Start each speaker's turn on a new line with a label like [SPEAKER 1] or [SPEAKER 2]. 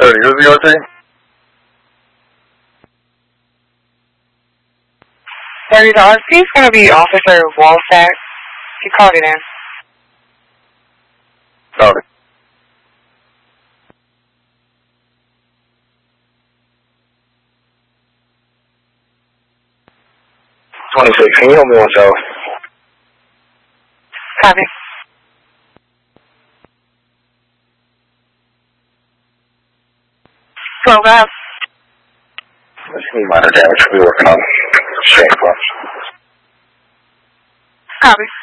[SPEAKER 1] 1030. Who's the OT?
[SPEAKER 2] 30 dollars. He's going to be Officer Walsack. He called it in.
[SPEAKER 1] Okay. 26. Can you help me one show?
[SPEAKER 2] Copy. Go, guys.
[SPEAKER 1] Let's see minor damage we'll be working on. Strength punch.
[SPEAKER 2] Copy.